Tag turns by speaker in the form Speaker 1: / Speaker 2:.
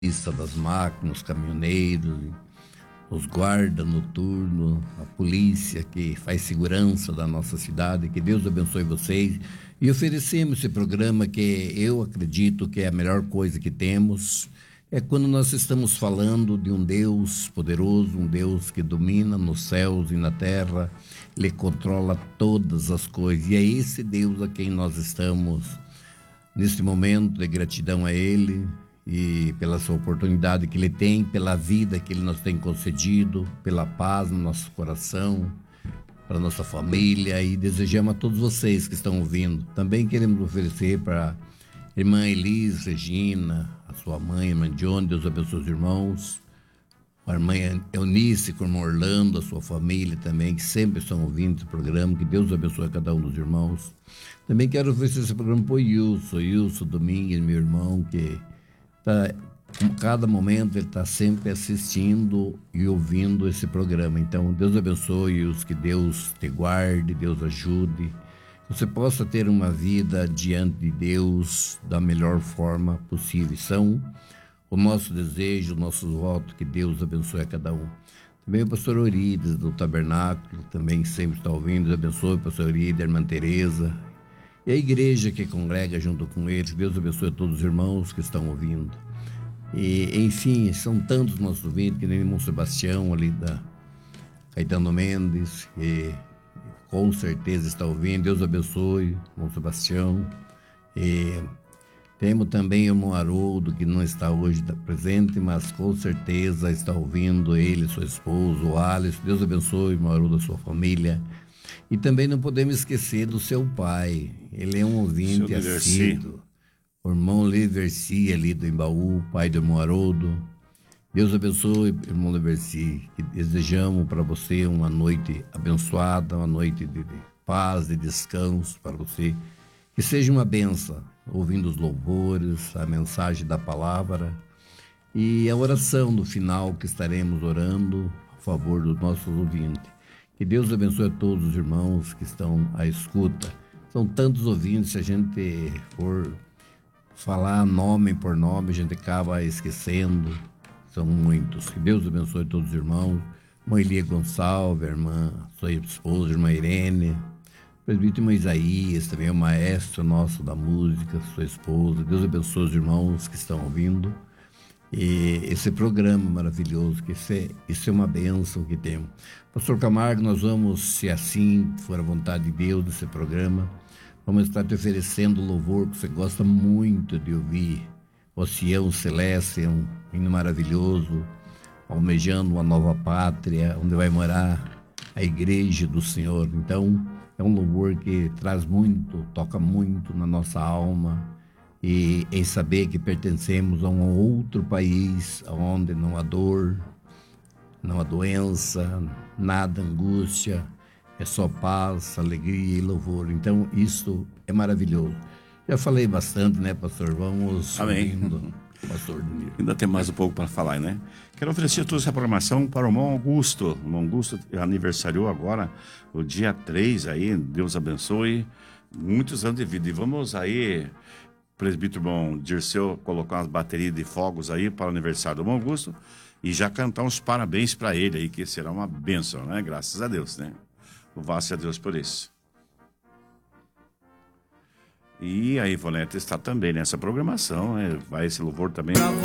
Speaker 1: das máquinas, caminhoneiros, os guardas noturnos, a polícia que faz segurança da nossa cidade. Que Deus abençoe vocês. E oferecemos esse programa que eu acredito que é a melhor coisa que temos. É quando nós estamos falando de um Deus poderoso, um Deus que domina nos céus e na terra. Ele controla todas as coisas. E é esse Deus a quem nós estamos neste momento de gratidão a Ele e pela sua oportunidade que Ele tem, pela vida que Ele nos tem concedido, pela paz no nosso coração, para nossa família, e desejamos a todos vocês que estão ouvindo. Também queremos oferecer para a irmã Elis, Regina, a sua mãe, a irmã Johnny, Deus abençoe os irmãos, a irmã Eunice, com o irmão Orlando, a sua família também, que sempre estão ouvindo esse programa. Que Deus abençoe a cada um dos irmãos. Também quero oferecer esse programa para o Wilson Domingues, meu irmão, que está, cada momento ele está sempre assistindo e ouvindo esse programa. Então, Deus abençoe, Wilson, que Deus te guarde, Deus ajude, que você possa ter uma vida diante de Deus da melhor forma possível. São o nosso desejo, o nosso voto, que Deus abençoe a cada um. Também o pastor Eurides, do Tabernáculo, também sempre está ouvindo. Deus abençoe o pastor Eurides, a irmã Tereza, e a igreja que congrega junto com eles. Deus abençoe a todos os irmãos que estão ouvindo. E, enfim, são tantos nossos ouvintes, que nem o irmão Sebastião, ali da Caetano Mendes, que com certeza está ouvindo. Deus abençoe, irmão Sebastião. E temos também o irmão Haroldo, que não está hoje presente, mas com certeza está ouvindo, ele, sua esposa, o Alisson. Deus abençoe, irmão Haroldo, a sua família. E também não podemos esquecer do seu pai. Ele é um ouvinte assíduo. O irmão Leverci, ali do Embaú, pai do irmão Haroldo. Deus abençoe, irmão Leverci. Que desejamos para você uma noite abençoada, uma noite de paz, de descanso para você. Que seja uma bênção, ouvindo os louvores, a mensagem da palavra e a oração no final, que estaremos orando a favor dos nossos ouvintes. Que Deus abençoe a todos os irmãos que estão à escuta. São tantos ouvintes, se a gente for falar nome por nome, a gente acaba esquecendo. São muitos. Que Deus abençoe todos os irmãos. Irmã Elia Gonçalves, a irmã, sua esposa, a irmã Irene, o presbítero Isaías, também o maestro nosso da música, sua esposa. Deus abençoe os irmãos que estão ouvindo. E esse programa maravilhoso, que isso é uma bênção que temos. Pastor Camargo, nós vamos, se assim for a vontade de Deus, desse programa, vamos estar te oferecendo louvor que você gosta muito de ouvir. O Sião Celeste, é um hino maravilhoso, almejando uma nova pátria, onde vai morar a igreja do Senhor. Então, é um louvor que traz muito, toca muito na nossa alma, e em saber que pertencemos a um outro país onde não há dor, não há doença, nada, angústia, é só paz, alegria e louvor. Então, isso é maravilhoso. Já falei bastante, né, pastor? Vamos...
Speaker 2: Amém.
Speaker 1: Pastor Domingos.
Speaker 2: Ainda tem mais um pouco para falar, né? Quero oferecer toda essa programação para o irmão Augusto. O irmão Augusto aniversariou agora, o dia 3 aí, Deus abençoe, muitos anos de vida. E vamos aí, presbítero irmão Dirceu, colocar umas baterias de fogos aí para o aniversário do irmão Augusto e já cantar uns parabéns para ele aí, que será uma bênção, né? Graças a Deus, né? Louvado-se a Deus por isso. E a Ivonete está também nessa programação, né? Vai esse louvor também.